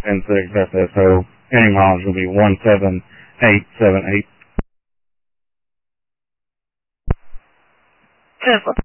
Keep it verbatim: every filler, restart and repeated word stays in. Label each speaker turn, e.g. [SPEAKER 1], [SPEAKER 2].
[SPEAKER 1] ten six S S O. Entering mileage will be one seven eight seven eight.
[SPEAKER 2] Tesla.